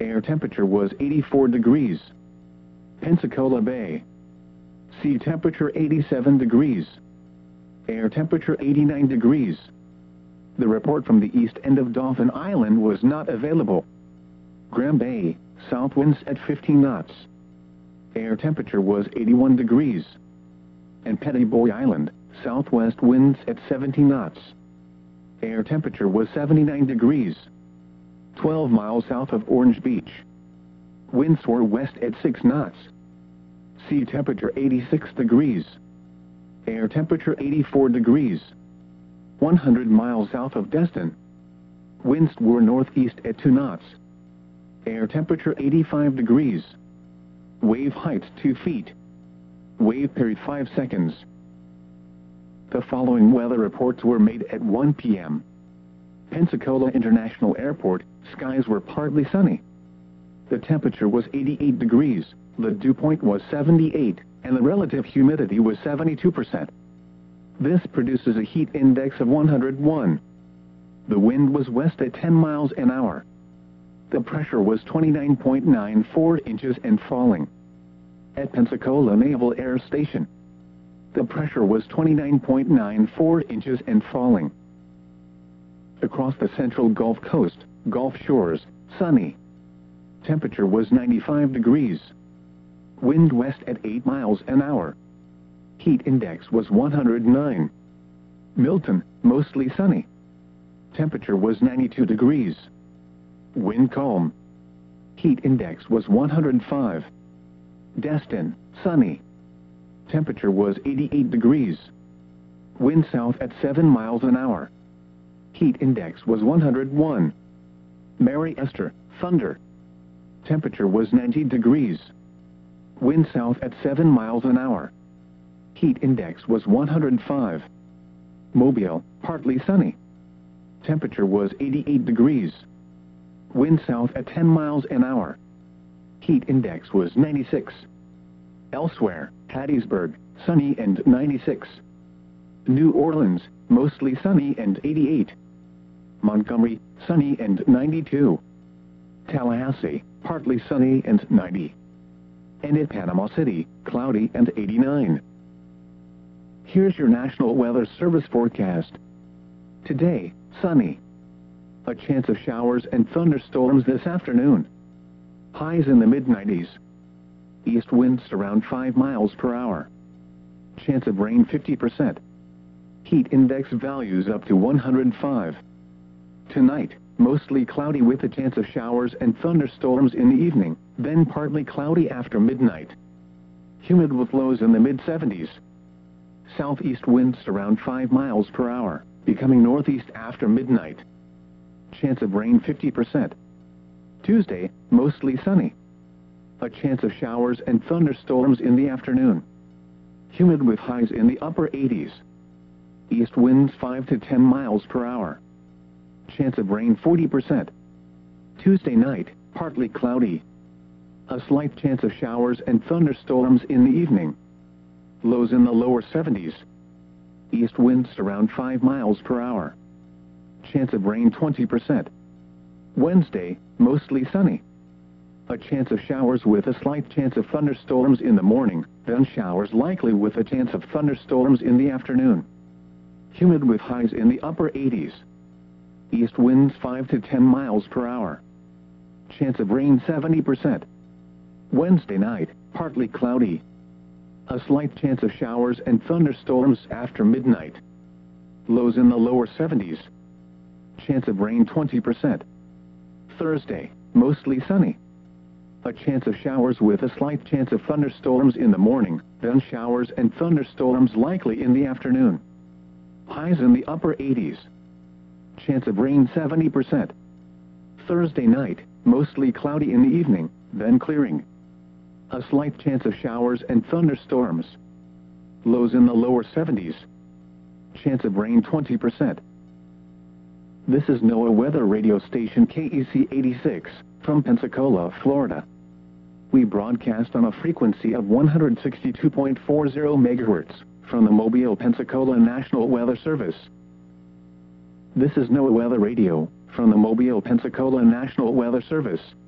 Air temperature was 84 degrees. Pensacola Bay. Sea temperature 87 degrees. Air temperature 89 degrees. The report from the east end of Dauphin Island was not available. Graham Bay, south winds at 15 knots. Air temperature was 81 degrees. And Petty Boy Island, southwest winds at 17 knots. Air temperature was 79 degrees. 12 miles south of Orange Beach. Winds were west at 6 knots. Sea temperature 86 degrees. Air temperature 84 degrees. 100 miles south of Destin. Winds were northeast at 2 knots. Air temperature 85 degrees. Wave height 2 feet. Wave period 5 seconds. The following weather reports were made at 1 p.m. Pensacola International Airport, skies were partly sunny. The temperature was 88 degrees, the dew point was 78, and the relative humidity was 72%. This produces a heat index of 101. The wind was west at 10 miles an hour. The pressure was 29.94 inches and falling. At Pensacola Naval Air Station, the pressure was 29.94 inches and falling. Across the central Gulf Coast, Gulf Shores, sunny. Temperature was 95 degrees. Wind west at 8 miles an hour. Heat index was 109. Milton, mostly sunny. Temperature was 92 degrees. Wind calm. Heat index was 105. Destin, sunny. Temperature was 88 degrees. Wind south at 7 miles an hour. Heat index was 101. Mary Esther, thunder. Temperature was 90 degrees. Wind south at 7 miles an hour. Heat index was 105. Mobile, partly sunny. Temperature was 88 degrees. Wind south at 10 miles an hour. Heat index was 96. Elsewhere, Hattiesburg, sunny and 96. New Orleans, mostly sunny and 88. Montgomery, sunny and 92. Tallahassee, partly sunny and 90. And at Panama City, cloudy and 89. Here's your National Weather Service forecast. Today, sunny. A chance of showers and thunderstorms this afternoon. Highs in the mid-90s. East winds around 5 miles per hour. Chance of rain 50%. Heat index values up to 105. Tonight, mostly cloudy with a chance of showers and thunderstorms in the evening, then partly cloudy after midnight. Humid with lows in the mid-70s. Southeast winds around 5 miles per hour, becoming northeast after midnight. Chance of rain 50%. Tuesday, mostly sunny. A chance of showers and thunderstorms in the afternoon. Humid with highs in the upper 80s. East winds 5 to 10 miles per hour. Chance of rain 40%. Tuesday night, partly cloudy. A slight chance of showers and thunderstorms in the evening. Lows in the lower 70s. East winds around 5 miles per hour. Chance of rain 20%. Wednesday, mostly sunny. A chance of showers with a slight chance of thunderstorms in the morning, then showers likely with a chance of thunderstorms in the afternoon. Humid with highs in the upper 80s. East winds 5 to 10 miles per hour. Chance of rain 70%. Wednesday night, partly cloudy. A slight chance of showers and thunderstorms after midnight. Lows in the lower 70s. Chance of rain 20%. Thursday, mostly sunny. A chance of showers with a slight chance of thunderstorms in the morning, then showers and thunderstorms likely in the afternoon. Highs in the upper 80s. Chance of rain 70%. Thursday night, mostly cloudy in the evening, then clearing. A slight chance of showers and thunderstorms. Lows in the lower 70s. Chance of rain 20%. This is NOAA Weather Radio Station KEC 86, from Pensacola, Florida. We broadcast on a frequency of 162.40 megahertz, from the Mobile, Pensacola National Weather Service. This is NOAA Weather Radio, from the Mobile, Pensacola National Weather Service.